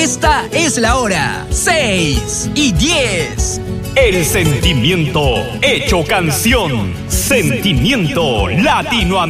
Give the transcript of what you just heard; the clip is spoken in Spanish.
Esta es la hora, 6:10. El sentimiento hecho canción. Sentimiento latinoamericano.